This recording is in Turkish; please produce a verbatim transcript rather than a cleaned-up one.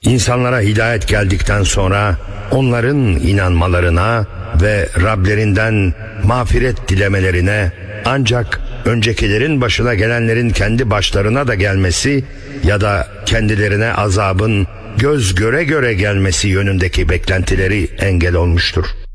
İnsanlara hidayet geldikten sonra onların inanmalarına ve Rablerinden mağfiret dilemelerine, ancak öncekilerin başına gelenlerin kendi başlarına da gelmesi ya da kendilerine azabın göz göre göre gelmesi yönündeki beklentileri engel olmuştur.